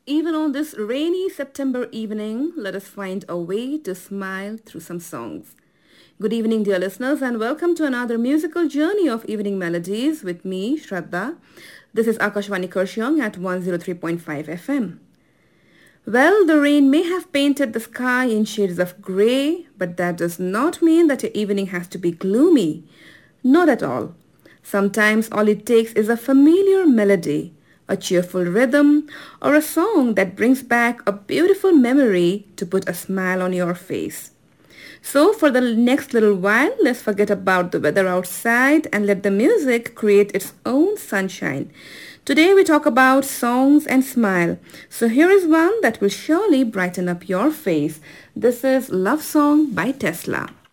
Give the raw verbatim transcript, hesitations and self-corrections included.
Even on this rainy September evening, let us find a way to smile through some songs. Good evening, dear listeners, and welcome to another musical journey of Evening Melodies with me, Shraddha. This is Akashwani Kursyong at one oh three point five F M. Well, the rain may have painted the sky in shades of grey, but that does not mean that your evening has to be gloomy. Not at all. Sometimes all it takes is a familiar melody, a cheerful rhythm, or a song that brings back a beautiful memory to put a smile on your face. So for the next little while, let's forget about the weather outside and let the music create its own sunshine. Today we talk about songs and smile. So here is one that will surely brighten up your face. This is Love Song by Tesla.